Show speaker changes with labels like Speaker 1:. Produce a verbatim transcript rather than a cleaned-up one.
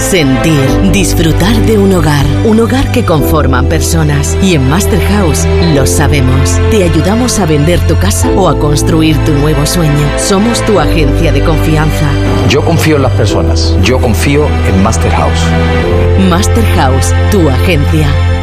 Speaker 1: sentir, disfrutar de un hogar. Un hogar que conforman personas. Y en Master House lo sabemos. Te ayudamos a vender tu casa o a construir tu nuevo sueño. Somos tu agencia de confianza.
Speaker 2: Yo confío en las personas. Yo confío en Master House.
Speaker 1: Master House, tu agencia.